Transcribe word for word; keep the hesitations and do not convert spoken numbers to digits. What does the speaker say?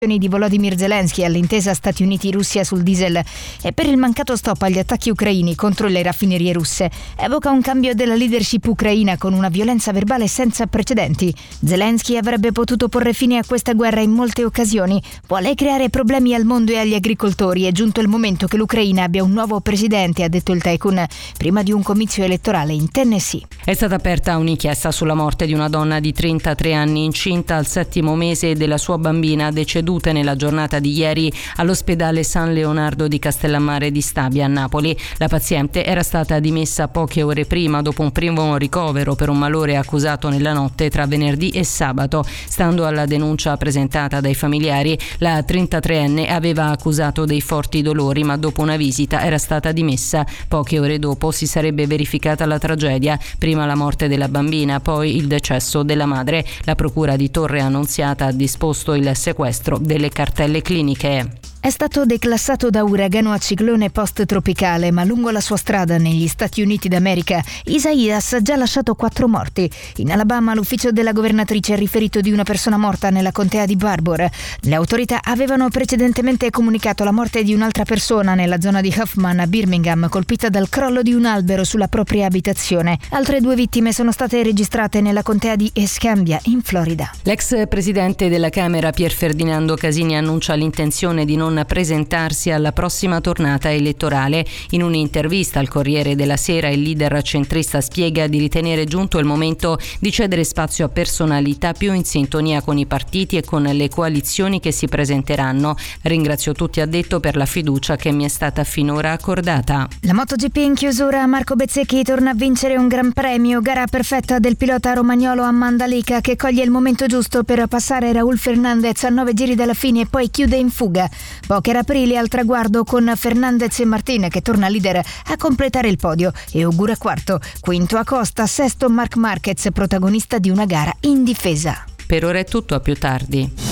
di Volodymyr Zelensky all'intesa Stati Uniti-Russia sul diesel e per il mancato stop agli attacchi ucraini contro le raffinerie russe. Evoca un cambio della leadership ucraina con una violenza verbale senza precedenti. Zelensky avrebbe potuto porre fine a questa guerra in molte occasioni. Vuole creare problemi al mondo e agli agricoltori. È giunto il momento che l'Ucraina abbia un nuovo presidente, ha detto il tycoon, prima di un comizio elettorale in Tennessee. È stata aperta un'inchiesta sulla morte di una donna di trentatré anni incinta al settimo mese della sua bambina deceduta nella giornata di ieri all'ospedale San Leonardo di Castellammare di Stabia a Napoli. La paziente era stata dimessa poche ore prima dopo un primo ricovero per un malore accusato nella notte tra venerdì e sabato. Stando alla denuncia presentata dai familiari, la trentatreenne aveva accusato dei forti dolori, ma dopo una visita era stata dimessa. Poche ore dopo si sarebbe verificata la tragedia, prima la morte della bambina, poi il decesso della madre. La procura di Torre Annunziata ha disposto il sequestro delle cartelle cliniche. È stato declassato da uragano a ciclone post-tropicale, ma lungo la sua strada negli Stati Uniti d'America, Isaias ha già lasciato quattro morti. In Alabama l'ufficio della governatrice ha riferito di una persona morta nella contea di Barbour. Le autorità avevano precedentemente comunicato la morte di un'altra persona nella zona di Huffman a Birmingham, colpita dal crollo di un albero sulla propria abitazione. Altre due vittime sono state registrate nella contea di Escambia, in Florida. L'ex presidente della Camera Pier Ferdinando Casini annuncia l'intenzione di non presentarsi alla prossima tornata elettorale. In un'intervista al Corriere della Sera il leader centrista spiega di ritenere giunto il momento di cedere spazio a personalità più in sintonia con i partiti e con le coalizioni che si presenteranno. Ringrazio tutti, ha detto, per la fiducia che mi è stata finora accordata. La MotoGP in chiusura, Marco Bezzecchi torna a vincere un gran premio, gara perfetta del pilota romagnolo a Mandalika che coglie il momento giusto per passare Raúl Fernández a nove giri dalla fine e poi chiude in fuga. Poker Aprilia al traguardo con Fernandez e Martin che torna leader a completare il podio e Ogura quarto, quinto Acosta, sesto Marc Marquez, protagonista di una gara in difesa. Per ora è tutto, a più tardi.